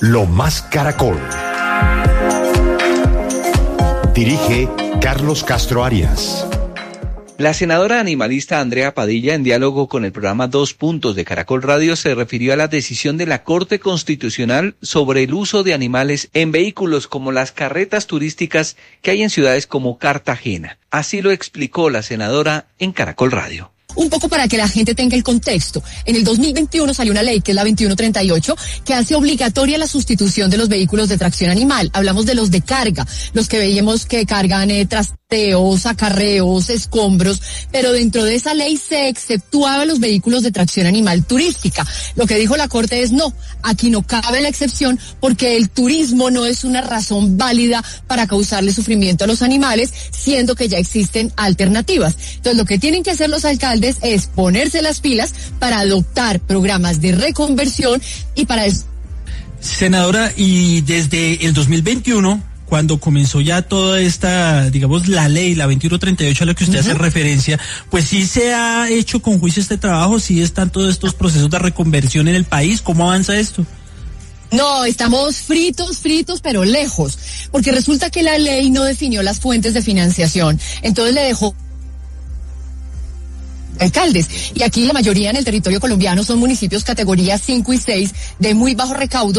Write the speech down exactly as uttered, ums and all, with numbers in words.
Lo Más Caracol. Dirige Carlos Castro Arias. La senadora animalista Andrea Padilla, en diálogo con el programa Dos Puntos de Caracol Radio, se refirió a la decisión de la Corte Constitucional sobre el uso de animales en vehículos como las carretas turísticas que hay en ciudades como Cartagena. Así lo explicó la senadora en Caracol Radio. Un poco para que la gente tenga el contexto. En el dos mil veintiuno salió una ley, que es la veintiuno treinta y ocho, que hace obligatoria la sustitución de los vehículos de tracción animal. Hablamos de los de carga, los que veíamos que cargan eh, trasteos, acarreos, escombros, pero dentro de esa ley se exceptuaban los vehículos de tracción animal turística. Lo que dijo la Corte es no, aquí no cabe la excepción porque el turismo no es una razón válida para causarle sufrimiento a los animales, siendo que ya existen alternativas. Entonces lo que tienen que hacer los alcaldes es ponerse las pilas para adoptar programas de reconversión y para eso. Senadora, y desde el dos mil veintiuno, cuando comenzó ya toda esta, digamos, la ley, la veintiuno treinta y ocho a la que usted uh-huh. hace referencia, pues sí se ha hecho con juicio este trabajo, sí están todos estos procesos de reconversión en el país. ¿Cómo avanza esto? No, estamos fritos, fritos, pero lejos, porque resulta que la ley no definió las fuentes de financiación, entonces le dejó alcaldes, y aquí la mayoría en el territorio colombiano son municipios categoría cinco y seis de muy bajo recaudo.